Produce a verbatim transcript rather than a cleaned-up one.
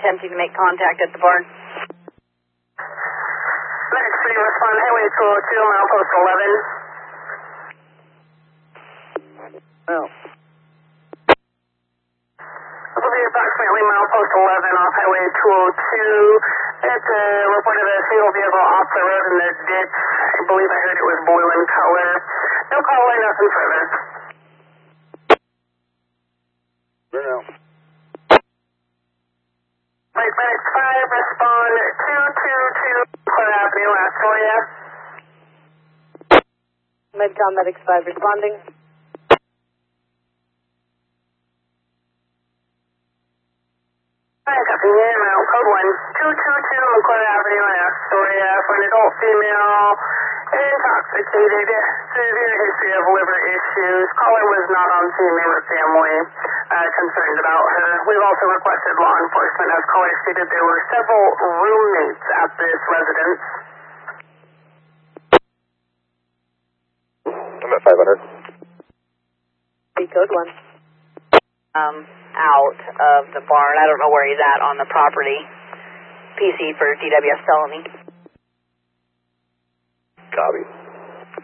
attempting to make contact at the barn. Next, three, respond Highway two oh two, milepost eleven. Well. This will be approximately milepost eleven off Highway two oh two. It's uh, reported a single vehicle off the road in the ditch. I believe I heard it was blue in color. No call line, nothing further. Bruno. Right, Medic five, respond two two two, Clare Avenue, Astoria. Medcom Medics five responding. Hi, copy in, uh, code one, two two two, Clare Avenue, Astoria, for an adult female, intoxicated, severe history of liver issues. Caller was not on scene, they were family uh, concerned about her. We've also requested law enforcement, as caller stated there were several roommates at this residence. I'm at five hundred. B code one. Um, out of the barn. I don't know where he's at on the property. P C for D W S felony. Copy.